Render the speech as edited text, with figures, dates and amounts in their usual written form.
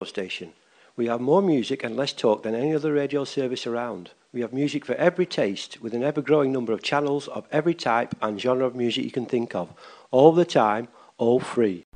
station. We have more music and less talk than any other radio service around. We have music for every taste, with an ever-growing number of channels of every type and genre of music you can think of, all the time, all free.